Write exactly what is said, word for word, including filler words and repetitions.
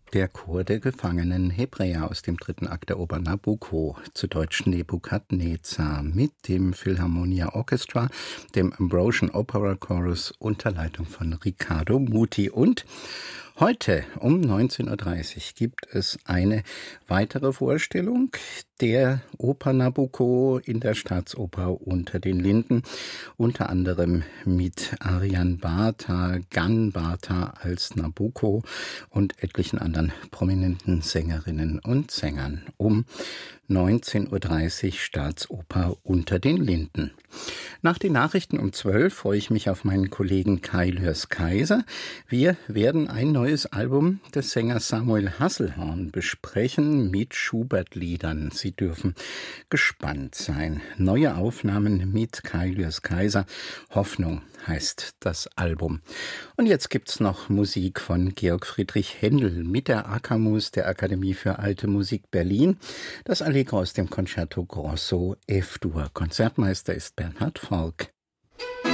Der Chor der gefangenen Hebräer aus dem dritten Akt der Oper Nabucco, zu Deutsch Nebukadnezar, mit dem Philharmonia Orchestra, dem Ambrosian Opera Chorus unter Leitung von Riccardo Muti. Und heute um neunzehn Uhr dreißig gibt es eine weitere Vorstellung der Oper Nabucco in der Staatsoper Unter den Linden, unter anderem mit Aryan Bata, Gan Bata als Nabucco und etlichen anderen prominenten Sängerinnen und Sängern. Um neunzehn Uhr dreißig Staatsoper Unter den Linden. Nach den Nachrichten um zwölf freue ich mich auf meinen Kollegen Kai Lührs-Kaiser. Wir werden ein neues Album des Sängers Samuel Hasselhorn besprechen mit Schubert-Liedern. Sie dürfen gespannt sein. Neue Aufnahmen mit Kai Lührs-Kaiser. Hoffnung heißt das Album. Und jetzt gibt's noch Musik von Georg Friedrich Händel mit der Akamus der Akademie für Alte Musik Berlin. Das Allegro aus dem Concerto Grosso F-Dur. Konzertmeister ist Bernhard Falk.